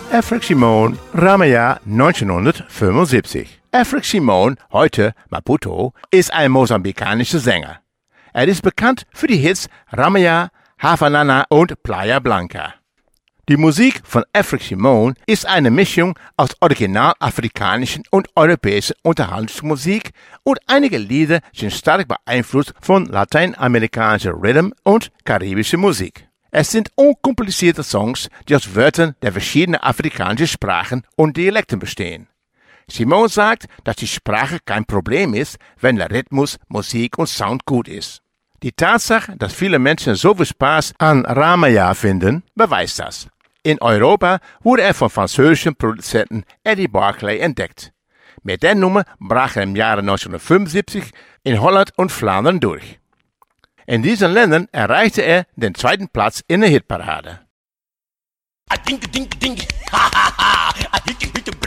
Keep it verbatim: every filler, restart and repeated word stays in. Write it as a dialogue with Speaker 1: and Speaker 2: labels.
Speaker 1: Afric Simone, Ramaya neunzehnhundertfünfundsiebzig. Afric Simone, heute Maputo, ist ein mosambikanischer Sänger. Er ist bekannt für die Hits Ramaya, Havanana und Playa Blanca. Die Musik von Afric Simone ist eine Mischung aus original afrikanischen und europäischen Unterhaltungsmusik und einige Lieder sind stark beeinflusst von lateinamerikanischer Rhythm und karibischer Musik. Es sind unkomplizierte Songs, die aus Wörtern der verschiedenen afrikanischen Sprachen und Dialekten bestehen. Simone sagt, dass die Sprache kein Problem ist, wenn der Rhythmus, Musik und Sound gut ist. Die Tatsache, dass viele Menschen so viel Spaß an Ramaya finden, beweist das. In Europa wurde er vom französischen Produzenten Eddie Barclay entdeckt. Mit der Nummer brach er im Jahre neunzehnhundertfünfundsiebzig in Holland und Flandern durch. In diesen Ländern erreichte er den zweiten Platz in der Hitparade.